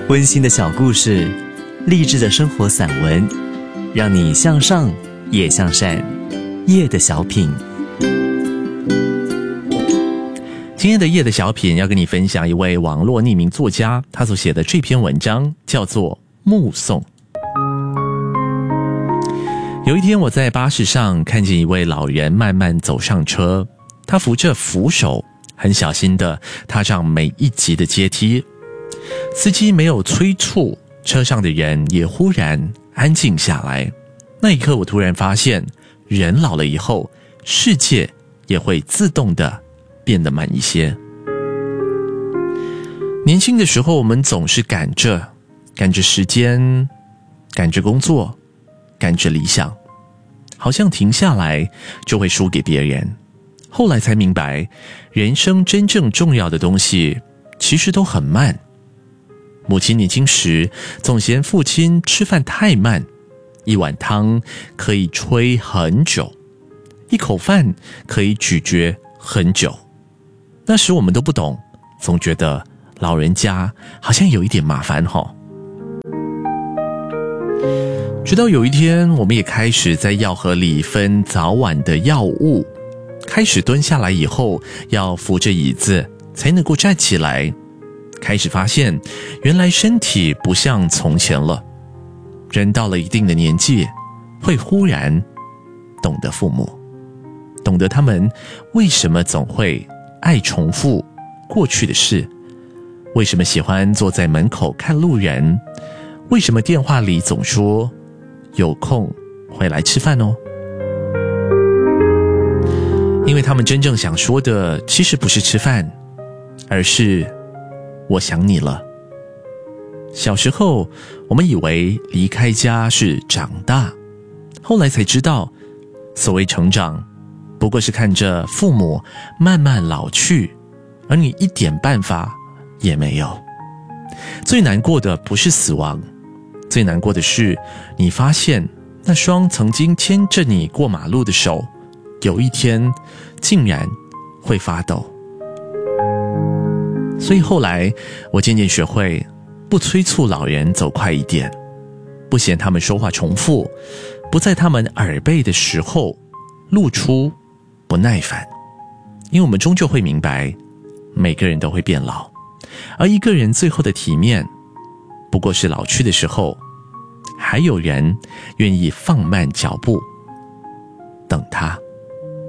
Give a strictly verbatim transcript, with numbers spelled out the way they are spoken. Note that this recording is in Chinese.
温馨的小故事，励志的生活散文，让你向上也向善。夜的小品， 今天的夜的小品要跟你分享一位网络匿名作家他所写的这篇文章，叫做《目送》。有一天我在巴士上看见一位老人慢慢走上车，他扶着扶手，很小心地踏上每一级的阶梯。司机没有催促，车上的人也忽然安静下来。那一刻我突然发现，人老了以后，世界也会自动地变得慢一些。年轻的时候，我们总是赶着赶着时间，赶着工作，赶着理想，好像停下来就会输给别人。后来才明白，人生真正重要的东西其实都很慢。母亲年轻时总嫌父亲吃饭太慢，一碗汤可以吹很久，一口饭可以咀嚼很久。那时我们都不懂，总觉得老人家好像有一点麻烦齁。直到有一天，我们也开始在药盒里分早晚的药物，开始蹲下来以后要扶着椅子才能够站起来，开始发现原来身体不像从前了。人到了一定的年纪，会忽然懂得父母，懂得他们为什么总会爱重复过去的事，为什么喜欢坐在门口看路人，为什么电话里总说有空回来吃饭哦。因为他们真正想说的其实不是吃饭，而是我想你了。小时候我们以为离开家是长大，后来才知道，所谓成长不过是看着父母慢慢老去，而你一点办法也没有。最难过的不是死亡，最难过的是你发现那双曾经牵着你过马路的手，有一天竟然会发抖。所以后来我渐渐学会不催促老人走快一点，不嫌他们说话重复，不在他们耳背的时候露出不耐烦。因为我们终究会明白，每个人都会变老，而一个人最后的体面，不过是老去的时候还有人愿意放慢脚步等他。